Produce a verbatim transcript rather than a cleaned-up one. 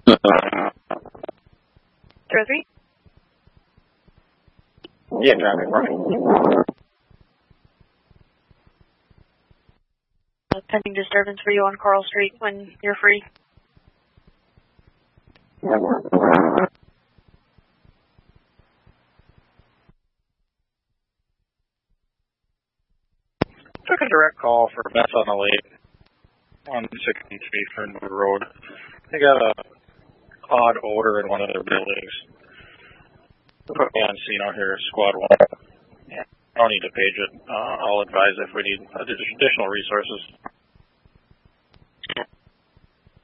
Zero three? Yeah, traffic warning. Uh, pending disturbance for you on Carl Street when you're free. Took a direct call for Beth on the Lake on sixteenth Street Fernwood Road. They got a odd odor in one of their buildings. Put me on scene out here, squad one. Yeah, I don't need to page it. Uh, I'll advise if we need additional resources.